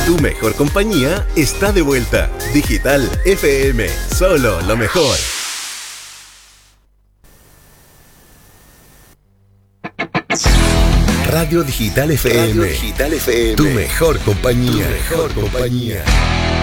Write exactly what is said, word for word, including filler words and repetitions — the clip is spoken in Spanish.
Tu mejor compañía está de vuelta. Digital F M, solo lo mejor. Radio Digital F M. Radio Digital F M. Tu mejor compañía. Tu mejor compañía.